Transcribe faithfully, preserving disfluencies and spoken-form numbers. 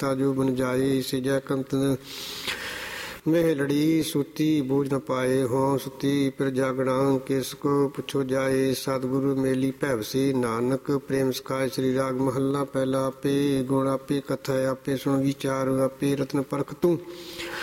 ਕੀਤਾ ਜੋ ਬਨ ਜਾਏ। ਸਿਜੈ ਕੰਤ ਮੇਹ ਲੜੀ ਸੁਤੀ ਬੂਝ ਨ ਪਾਏ। ਹੋਂ ਸੁਤੀ ਫਿਰ ਜਾਗਣਾ ਕਿਸ ਕੋ ਪੁੱਛੋ ਜਾਏ। ਸਤਿਗੁਰੂ ਮੇਲੀ ਭੈਵਸੀ ਨਾਨਕ ਪ੍ਰੇਮ ਸਿਖਾਏ। ਸ੍ਰੀ ਰਾਗ ਮਹੱਲਾ ਪਹਿਲਾ। ਆਪੇ ਗੁਣ ਆਪੇ ਕਥਾ ਆਪੇ ਸੁਣ ਵਿਚਾਰ ਆਪੇ ਰਤਨ ਪਰਖ ਤੂੰ